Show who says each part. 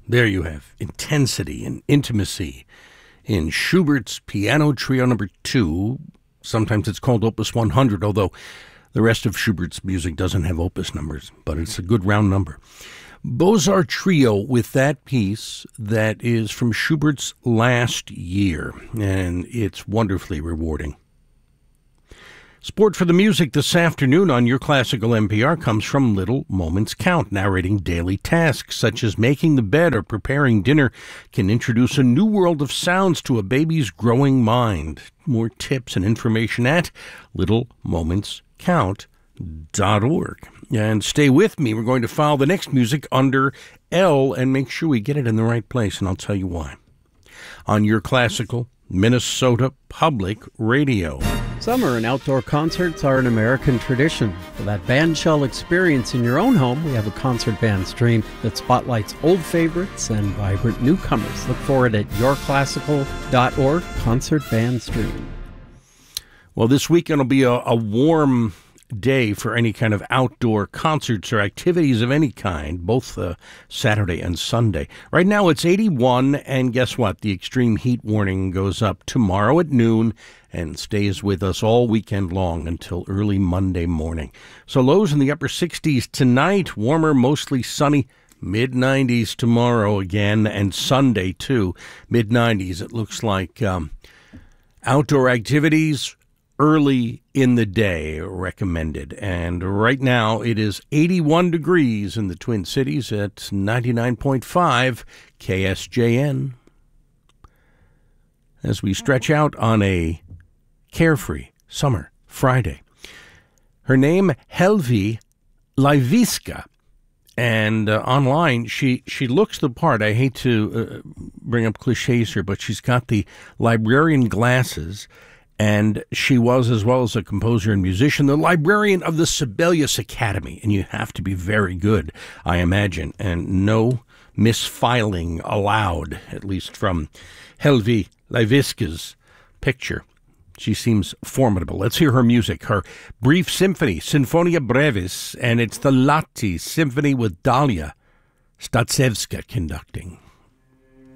Speaker 1: There you have intensity and intimacy in Schubert's Piano Trio No. 2. Sometimes it's called Opus 100, although the rest of Schubert's music doesn't have opus numbers, but it's a good round number. Beaux-Arts Trio with that piece that is from Schubert's last year, and it's wonderfully rewarding. Sport for the music this afternoon on Your Classical NPR comes from Little Moments Count. Narrating daily tasks such as making the bed or preparing dinner can introduce a new world of sounds to a baby's growing mind. More tips and information at littlemomentscount.org. And stay with me. We're going to file the next music under L and make sure we get it in the right place, and I'll tell you why. On Your Classical Minnesota Public Radio.
Speaker 2: Summer and outdoor concerts are an American tradition. For that bandshell experience in your own home, we have a concert band stream that spotlights old favorites and vibrant newcomers. Look for it at yourclassical.org, concert band stream.
Speaker 1: Well, this weekend will be a warm day for any kind of outdoor concerts or activities of any kind, both Saturday and Sunday. Right now it's 81, and guess what? The extreme heat warning goes up tomorrow at noon and stays with us all weekend long until early Monday morning. So lows in the upper 60s tonight, warmer, mostly sunny, mid-90s tomorrow again, and Sunday too, mid-90s. It looks like outdoor activities early in the day recommended. And right now it is 81 degrees in the Twin Cities at 99.5 KSJN. As we stretch out on a carefree summer Friday. Her name, Helvi Leiviska. And online, she looks the part. I hate to bring up cliches here, but she's got the librarian glasses. And she was, as well as a composer and musician, the librarian of the Sibelius Academy. And you have to be very good, I imagine. And no misfiling allowed, at least from Helvi Leiviska's picture. She seems formidable. Let's hear her music, her brief symphony, Sinfonia Brevis, and it's the Lati Symphony with Dalia Statsevska conducting.